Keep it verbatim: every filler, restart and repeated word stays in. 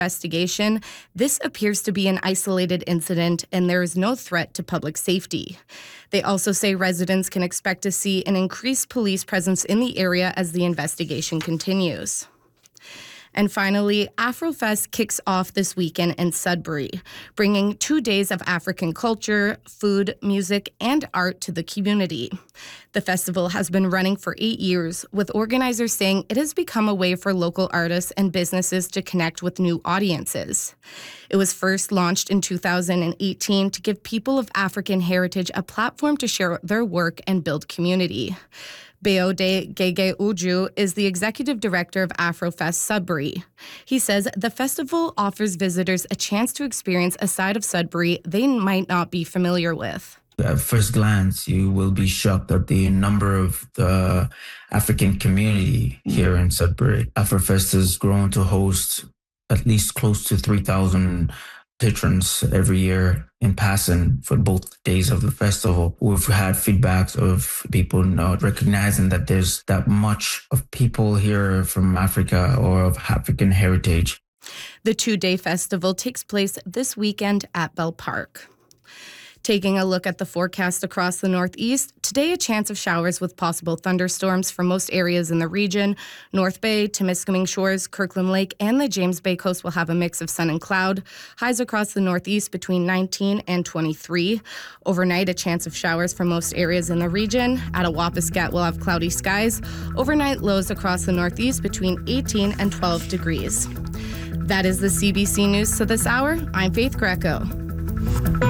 investigation, this appears to be an isolated incident and there is no threat to public safety. They also say residents can expect to see an increased police presence in the area as the investigation continues. And finally, Afrofest kicks off this weekend in Sudbury, bringing two days of African culture, food, music, and art to the community. The festival has been running for eight years, with organizers saying it has become a way for local artists and businesses to connect with new audiences. It was first launched in two thousand eighteen to give people of African heritage a platform to share their work and build community. Bayode Gege Uju is the executive director of Afrofest Sudbury. He says the festival offers visitors a chance to experience a side of Sudbury they might not be familiar with. At first glance, you will be shocked at the number of the African community here in Sudbury. Afrofest has grown to host at least close to three thousand patrons every year in passing for both days of the festival. We've had feedbacks of people not recognizing that there's that much of people here from Africa or of African heritage. The two-day festival takes place this weekend at Bell Park. Taking a look at the forecast across the Northeast, today a chance of showers with possible thunderstorms for most areas in the region. North Bay, Temiskaming Shores, Kirkland Lake, and the James Bay coast will have a mix of sun and cloud. Highs across the Northeast between nineteen and twenty-three. Overnight, a chance of showers for most areas in the region. At Awapiskat, we'll have cloudy skies. Overnight lows across the Northeast between eighteen and twelve degrees. That is the C B C News to this hour. I'm Faith Greco.